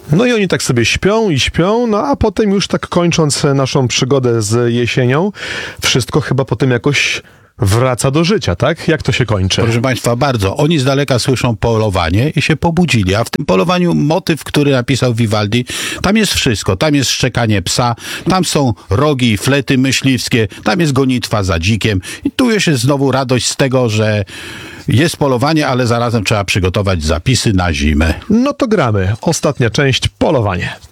No i oni tak sobie śpią i śpią, no a potem już tak kończąc naszą przygodę z jesienią, wszystko chyba potem jakoś wraca do życia, tak? Jak to się kończy? Proszę Państwa, bardzo. Oni z daleka słyszą polowanie i się pobudzili, a w tym polowaniu motyw, który napisał Vivaldi, tam jest wszystko. Tam jest szczekanie psa, tam są rogi i flety myśliwskie, tam jest gonitwa za dzikiem i tu jest znowu radość z tego, że jest polowanie, ale zarazem trzeba przygotować zapisy na zimę. No to gramy. Ostatnia część, polowanie.